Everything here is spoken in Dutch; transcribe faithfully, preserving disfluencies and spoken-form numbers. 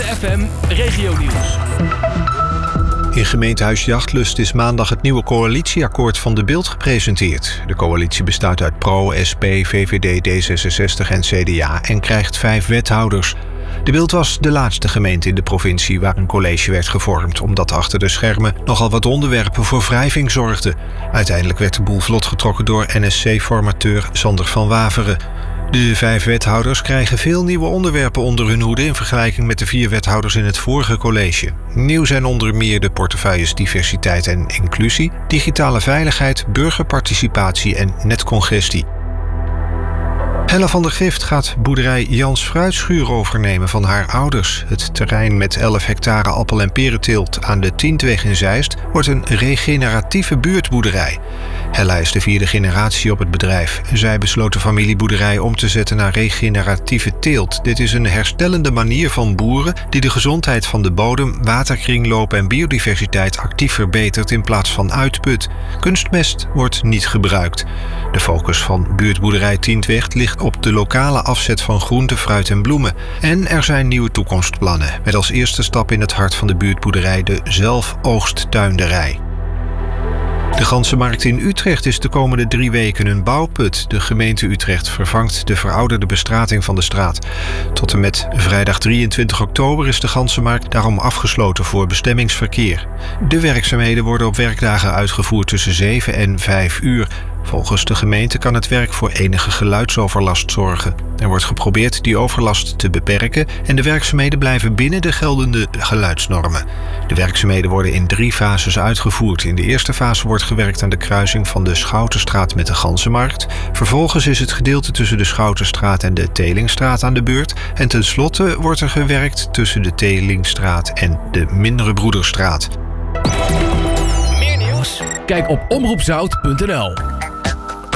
Witte F M Regionieuws. In gemeentehuis Jachtlust is maandag het nieuwe coalitieakkoord van De Bilt gepresenteerd. De coalitie bestaat uit P R O, S P, V V D, D zesenzestig en C D A en krijgt vijf wethouders. De Bilt was de laatste gemeente in de provincie waar een college werd gevormd, omdat achter de schermen nogal wat onderwerpen voor wrijving zorgden. Uiteindelijk werd de boel vlot getrokken door N S C-formateur Sander van Waveren. De vijf wethouders krijgen veel nieuwe onderwerpen onder hun hoede in vergelijking met de vier wethouders in het vorige college. Nieuw zijn onder meer de portefeuilles diversiteit en inclusie, digitale veiligheid, burgerparticipatie en netcongestie. Hella van der Gift gaat boerderij Jans Fruitschuur overnemen van haar ouders. Het terrein met elf hectare appel- en perenteelt aan de Tientweg in Zeist wordt een regeneratieve buurtboerderij. Hella is de vierde generatie op het bedrijf. Zij besloot de familieboerderij om te zetten naar regeneratieve teelt. Dit is een herstellende manier van boeren die de gezondheid van de bodem, waterkringloop en biodiversiteit actief verbetert in plaats van uitput. Kunstmest wordt niet gebruikt. De focus van buurtboerderij Tientweg ligt op de lokale afzet van groente, fruit en bloemen. En er zijn nieuwe toekomstplannen, met als eerste stap in het hart van de buurtboerderij de zelfoogsttuinderij. De Ganzenmarkt in Utrecht is de komende drie weken een bouwput. De gemeente Utrecht vervangt de verouderde bestrating van de straat. Tot en met vrijdag drieëntwintig oktober is de Ganzenmarkt daarom afgesloten voor bestemmingsverkeer. De werkzaamheden worden op werkdagen uitgevoerd tussen zeven en vijf uur. Volgens de gemeente kan het werk voor enige geluidsoverlast zorgen. Er wordt geprobeerd die overlast te beperken en de werkzaamheden blijven binnen de geldende geluidsnormen. De werkzaamheden worden in drie fases uitgevoerd. In de eerste fase wordt gewerkt aan de kruising van de Schoutenstraat met de Ganzenmarkt. Vervolgens is het gedeelte tussen de Schoutenstraat en de Telingstraat aan de beurt. En tenslotte wordt er gewerkt tussen de Telingstraat en de Mindere Broederstraat. Meer nieuws? Kijk op omroep zout punt n l.